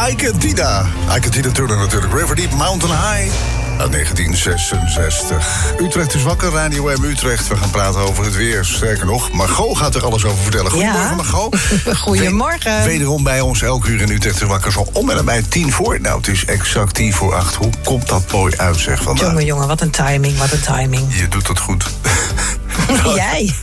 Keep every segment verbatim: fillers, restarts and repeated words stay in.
Ike Tina. Ike Tina Turner natuurlijk. River Deep Mountain High. Uit negentien zesenzestig. Utrecht is wakker, Radio M Utrecht. We gaan praten over het weer. Sterker nog, Margot gaat er alles over vertellen. Goedemorgen, ja. Margot. Goedemorgen. Wederom bij ons, elke uur in Utrecht is wakker. Zo om en nabij tien voor. Nou, het is exact tien voor acht. Hoe komt dat mooi uit, zeg vandaag? Jongen, jongen, wat een timing, wat een timing. Je doet het goed. Jij.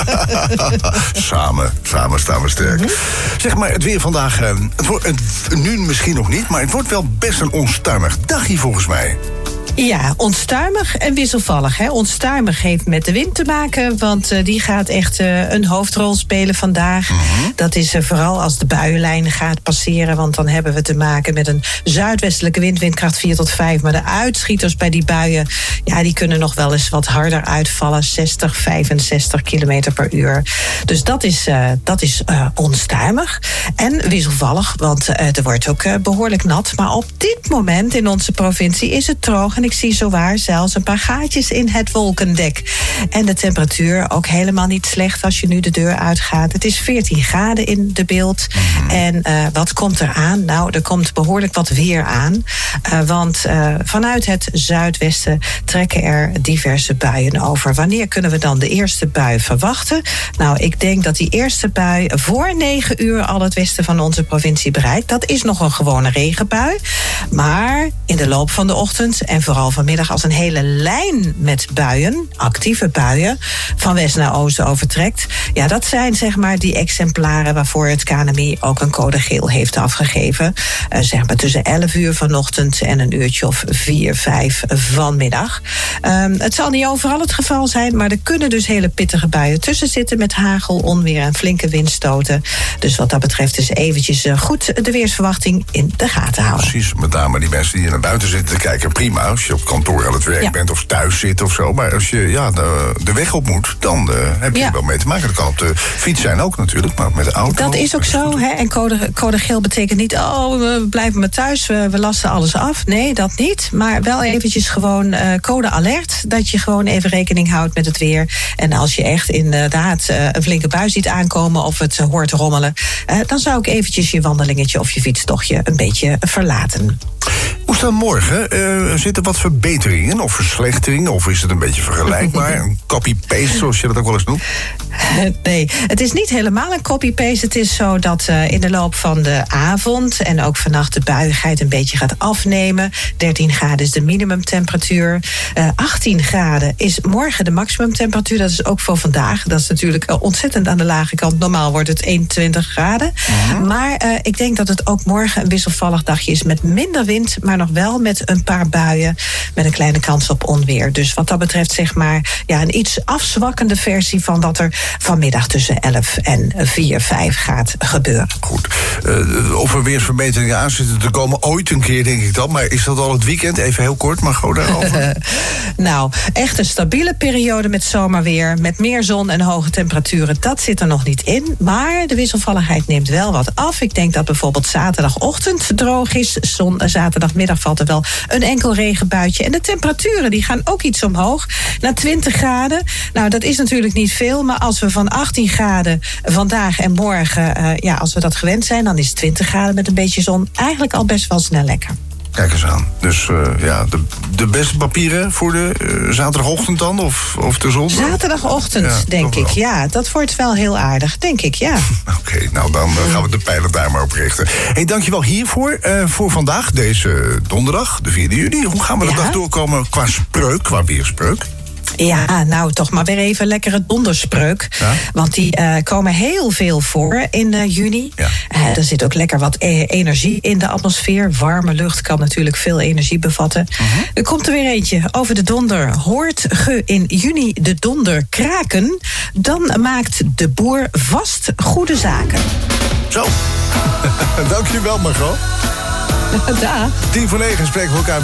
samen, samen staan we sterk. Mm-hmm. Zeg maar, het weer vandaag, het wordt, het, nu misschien nog niet, maar het wordt wel best een onstuimig dagje volgens mij. Ja, onstuimig en wisselvallig. Hè. Onstuimig heeft met de wind te maken, want uh, die gaat echt uh, een hoofdrol spelen vandaag. Mm-hmm. Dat is uh, vooral als de buienlijn gaat passeren, want dan hebben we te maken met een zuidwestelijke wind, windkracht vier tot vijf. Maar de uitschieters bij die buien, ja, die kunnen nog wel eens wat harder uitvallen, zestig, vijfenzestig kilometer per uur. Dus dat is, uh, dat is uh, onstuimig en wisselvallig, want uh, er wordt ook uh, behoorlijk nat. Maar op dit moment in onze provincie is het droog en ik zie zowaar zelfs een paar gaatjes in het wolkendek. En de temperatuur ook helemaal niet slecht als je nu de deur uitgaat. Het is veertien graden in de beeld. Mm. En uh, wat komt er aan? Nou, er komt behoorlijk wat weer aan. Uh, want uh, vanuit het zuidwesten trekken er diverse buien over. Wanneer kunnen we dan de eerste bui verwachten? Nou, ik denk dat die eerste bui voor negen uur al het westen van onze provincie bereikt. Dat is nog een gewone regenbui. Maar in de loop van de ochtend en vooral vanmiddag als een hele lijn met buien, actieve buien, van west naar oosten overtrekt. Ja, dat zijn zeg maar die exemplaren waarvoor het K N M I ook een code geel heeft afgegeven. Uh, zeg maar tussen elf uur vanochtend en een uurtje of vier, vijf vanmiddag. Um, het zal niet overal het geval zijn, maar er kunnen dus hele pittige buien tussen zitten met hagel, onweer en flinke windstoten. Dus wat dat betreft is eventjes uh, goed de weersverwachting in de gaten houden. Precies, met name die mensen die naar buiten zitten te kijken, prima. Als je op kantoor aan het werk ja. bent of thuis zit of zo. Maar als je ja, de, de weg op moet, dan uh, heb je ja. er wel mee te maken. Dat kan op de fiets zijn ook natuurlijk, maar met de auto. Dat is ook zo. Hè? En code, code geel betekent niet, oh, we blijven maar thuis, we, we lasten alles af. Nee, dat niet. Maar wel eventjes gewoon uh, code alert. Dat je gewoon even rekening houdt met het weer. En als je echt inderdaad uh, een flinke bui ziet aankomen of het uh, hoort rommelen, uh, dan zou ik eventjes je wandelingetje of je fietstochtje een beetje verlaten. Hoe is dat morgen? Uh, zitten wat verbeteringen of verslechteringen? Of is het een beetje vergelijkbaar? Een copy-paste, zoals je dat ook wel eens noemt? Nee, het is niet helemaal een copy-paste. Het is zo dat uh, in de loop van de avond en ook vannacht de buiigheid een beetje gaat afnemen. dertien graden is de minimumtemperatuur. Uh, achttien graden is morgen de maximumtemperatuur. Dat is ook voor vandaag. Dat is natuurlijk uh, ontzettend aan de lage kant. Normaal wordt het eenentwintig graden. Mm-hmm. Maar uh, ik denk dat het ook morgen een wisselvallig dagje is met minder wind, maar nog wel met een paar buien met een kleine kans op onweer. Dus wat dat betreft zeg maar ja, een iets afzwakkende versie van wat er vanmiddag tussen elf en vier, vijf gaat gebeuren. Goed. Uh, of er weersverbeteringen aan zitten te komen, ooit een keer denk ik dan. Maar is dat al het weekend? Even heel kort, maar gewoon daarover. Nou, echt een stabiele periode met zomerweer, met meer zon en hoge temperaturen. Dat zit er nog niet in. Maar de wisselvalligheid neemt wel wat af. Ik denk dat bijvoorbeeld zaterdagochtend droog is. Zon, zaterdagmiddag valt er wel een enkel regenbuitje. En de temperaturen die gaan ook iets omhoog. Naar twintig graden. Nou, dat is natuurlijk niet veel. Maar als we van achttien graden vandaag en morgen, uh, ja, als we dat gewend zijn, dan is twintig graden met een beetje zon eigenlijk al best wel snel lekker. Kijk eens aan. Dus uh, ja, de, de beste papieren voor de uh, zaterdagochtend dan? Of, of de zon? Zaterdagochtend, ja, denk ik. Ja, dat wordt wel heel aardig, denk ik, ja. Oké, okay, nou dan uh, gaan we de pijlen daar maar op richten. Hey, dankjewel hiervoor. Uh, voor vandaag, deze donderdag, de vierde juli. Hoe gaan we de ja. dag doorkomen qua spreuk, qua weerspreuk? Ja, nou toch maar weer even lekkere donderspreuk. Ja? Want die uh, komen heel veel voor in uh, juni. Ja. Uh, er zit ook lekker wat e- energie in de atmosfeer. Warme lucht kan natuurlijk veel energie bevatten. Uh-huh. Er komt er weer eentje over de donder. Hoort ge in juni de donder kraken, dan maakt de boer vast goede zaken. Zo. Dankjewel, Margot. Dag. Tien voor negen spreken we elkaar weer.